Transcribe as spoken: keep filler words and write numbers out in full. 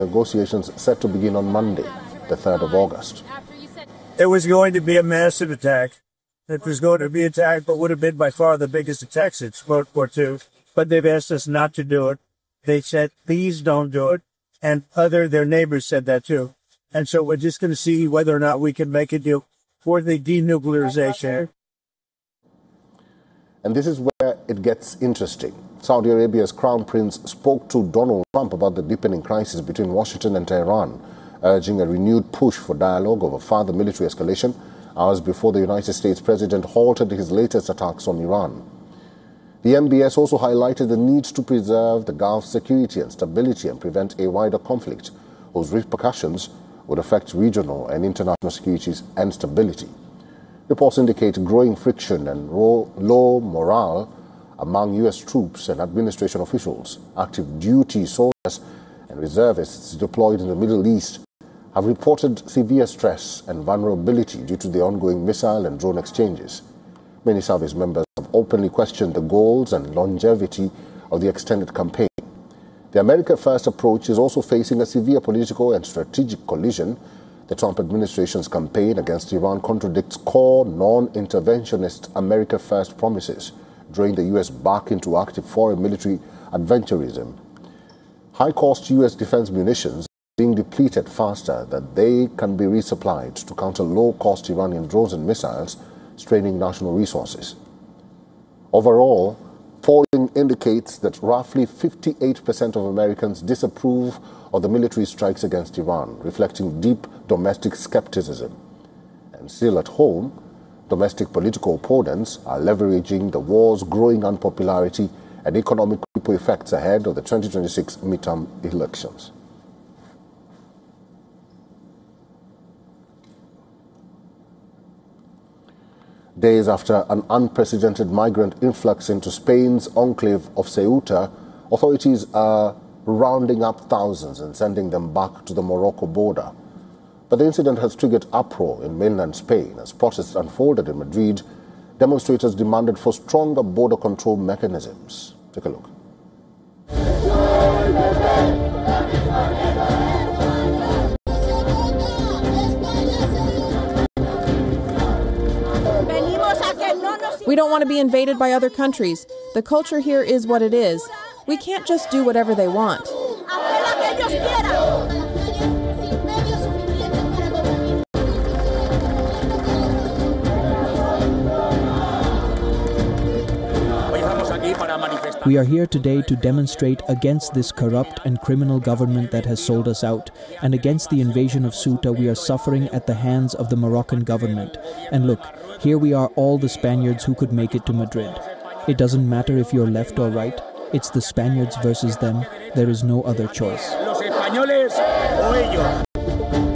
Negotiations set to begin on Monday, the third of August. It was going to be a massive attack. It was going to be attacked, but would have been by far the biggest attack since World War Two. But they've asked us not to do it. They said, please don't do it. And other, their neighbors said that too. And so we're just going to see whether or not we can make a deal for the denuclearization. And this is where it gets interesting. Saudi Arabia's Crown Prince spoke to Donald Trump about the deepening crisis between Washington and Tehran, urging a renewed push for dialogue over further military escalation, hours before the United States president halted his latest attacks on Iran. The M B S also highlighted the need to preserve the Gulf's security and stability and prevent a wider conflict, whose repercussions would affect regional and international security and stability. Reports indicate growing friction and low morale among U S troops and administration officials. Active duty soldiers and reservists deployed in the Middle East have reported severe stress and vulnerability due to the ongoing missile and drone exchanges. Many service members have openly questioned the goals and longevity of the extended campaign. The America First approach is also facing a severe political and strategic collision. The Trump administration's campaign against Iran contradicts core non-interventionist America First promises, drawing the U S back into active foreign military adventurism. High-cost U S defense munitions are being depleted faster than they can be resupplied to counter low-cost Iranian drones and missiles, straining national resources. Overall, polling indicates that roughly fifty-eight percent of Americans disapprove of the military strikes against Iran, reflecting deep domestic skepticism. And still at home, domestic political opponents are leveraging the war's growing unpopularity and economic ripple effects ahead of the twenty twenty-six midterm elections. Days after an unprecedented migrant influx into Spain's enclave of Ceuta, authorities are rounding up thousands and sending them back to the Morocco border. But the incident has triggered uproar in mainland Spain. As protests unfolded in Madrid, demonstrators demanded for stronger border control mechanisms. Take a look. We don't want to be invaded by other countries. The culture here is what it is. We can't just do whatever they want. We are here today to demonstrate against this corrupt and criminal government that has sold us out, and against the invasion of Ceuta we are suffering at the hands of the Moroccan government. And look, here we are, all the Spaniards who could make it to Madrid. It doesn't matter if you're left or right. It's the Spaniards versus them. There is no other choice.